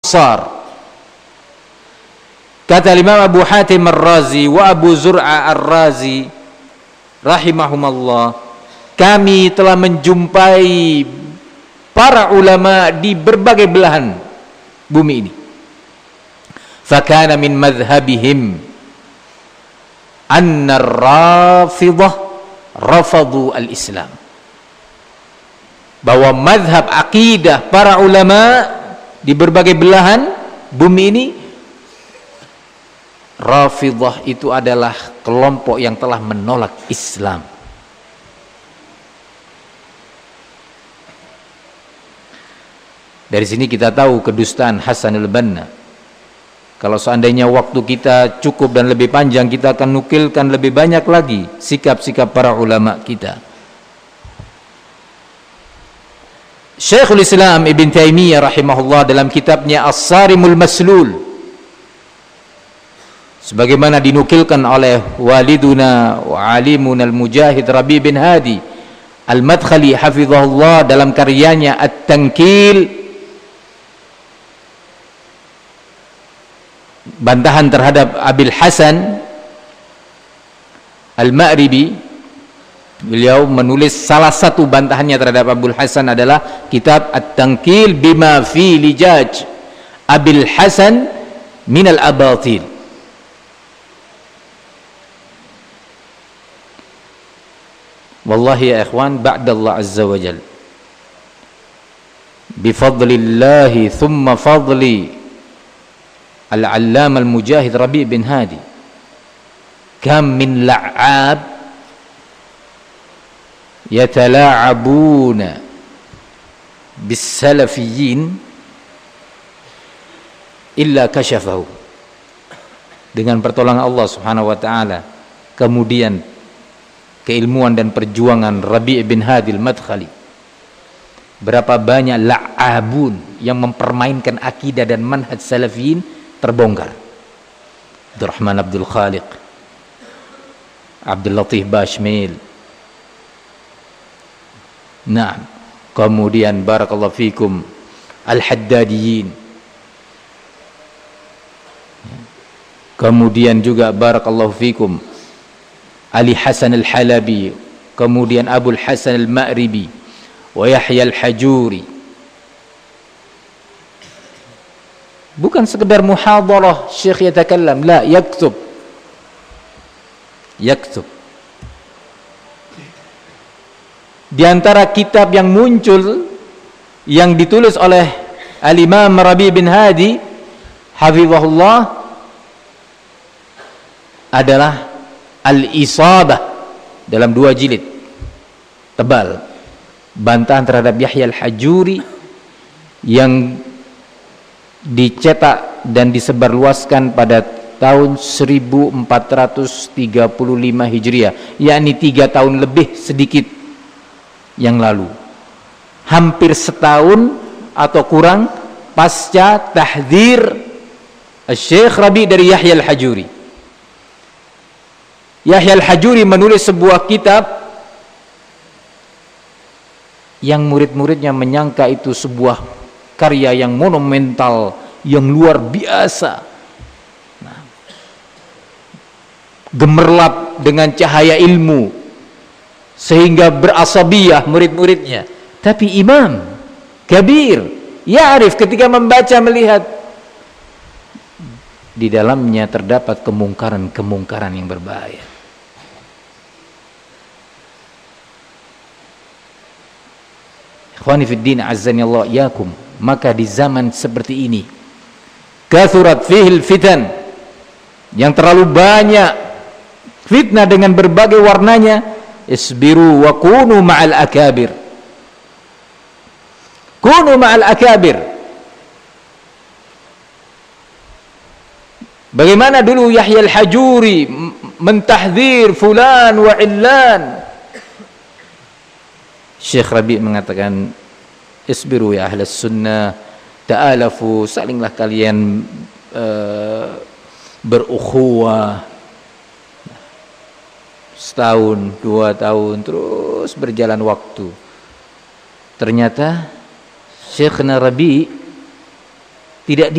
Ansar. Kata Imam Abu Hatim Ar-Razi wa Abu Zur'a Ar-Razi rahimahumallah, kami telah menjumpai para ulama di berbagai belahan bumi ini. Fakana min madhhabihim anna ar-Rafidah rafadu al-Islam. Bahwa madhab akidah para ulama di berbagai belahan bumi ini, Rafidah itu adalah kelompok yang telah menolak Islam. Dari sini kita tahu kedustaan Hasan al-Banna. Kalau seandainya waktu kita cukup dan lebih panjang, kita akan nukilkan lebih banyak lagi sikap-sikap para ulama kita. Syekhul Islam Ibn Taimiyah rahimahullah dalam kitabnya As-Sarimul Maslul, sebagaimana dinukilkan oleh waliduna wa alimuna al-Mujahid Rabi' bin Hadi Al-Madkhali hafizahullah dalam karyanya At-Tankil, bantahan terhadap Abil Hasan Al-Ma'ribi. Beliau menulis salah satu bantahannya terhadap Abul Hasan adalah kitab At-Tankil bima fi lijaj Abil Hasan min al-abatil. Wallahi ya ikhwan, ba'dallah azza wa jal, bifadlillahi thumma fadli al-allama al-Mujahid Rabi' bin Hadi, kam min la'ab yatala'abuna bis-salafiyyin illa kashafahu. Dengan pertolongan Allah Subhanahu wa taala, kemudian keilmuan dan perjuangan Rabi' bin Hadi Al-Madkhali, berapa banyak la'abun yang mempermainkan akidah dan manhaj salafiyin terbongkar. Abdurrahman Abdul Khaliq, Abdul Latif Bashmil, nah, kemudian barakallahu fikum Al-Haddadiyin, kemudian juga barakallahu fikum Ali Hasan Al-Halabi, kemudian Abul Hasan Al-Ma'ribi wa Yahya Al-Hajuri. Bukan sekedar muhadarah syekh yatakallam, la, yaktub. Di antara kitab yang muncul yang ditulis oleh Al-Imam Rabi' bin Hadi hafizahullah adalah Al-Isabah dalam 2 jilid tebal, bantahan terhadap Yahya Al-Hajuri yang dicetak dan disebarluaskan pada tahun 1435 Hijriah, yakni 3 tahun lebih sedikit yang lalu, hampir setahun atau kurang pasca tahdzir Syekh Rabi' dari Yahya Al-Hajuri. Yahya Al-Hajuri menulis sebuah kitab yang murid-muridnya menyangka itu sebuah karya yang monumental, yang luar biasa, gemerlap dengan cahaya ilmu sehingga berasabiyah murid-muridnya. Tapi imam kabir ya'rif, ketika membaca melihat di dalamnya terdapat kemungkaran yang berbahaya. Ikhwani fid din azzani Allah yakum, maka di zaman seperti ini kathurat fihil fitan, yang terlalu banyak fitnah dengan berbagai warnanya. Isbiru wa kunu ma'al akabir. Kunu ma'al akabir. Bagaimana dulu Yahya Al-Hajuri mentahdzir fulan wa illan, Syekh Rabi' mengatakan isbiru ya ahlus sunnah, ta'alafu, salinglah kalian berukhuwah. Setahun, 2 tahun, terus berjalan waktu. Ternyata Syekh Rabi' tidak